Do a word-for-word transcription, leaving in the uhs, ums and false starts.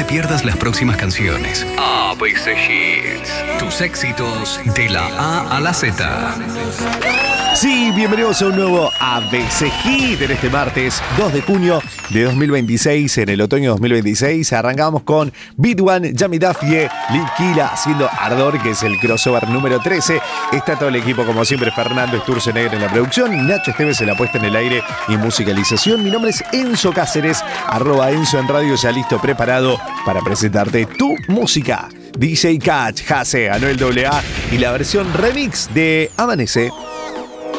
pierdas las próximas canciones. A B C Hits. Tus éxitos de la A a la Z. Sí, bienvenidos a un nuevo A B C Hit en este martes dos de junio de dos mil veintiséis. En el otoño dos mil veintiséis arrancamos con Beat One, Yami Dafie, Lil Kila haciendo Ardor, que es el crossover número trece. Está todo el equipo, como siempre, Fernando Sturzenegger en la producción, Nacho Esteves en la puesta en el aire y musicalización. Mi nombre es Enzo Cáceres, arroba Enzo en radio, ya listo, preparado para presentarte tu música. D J Catch, Jase, Anuel A A y la versión remix de Amanece.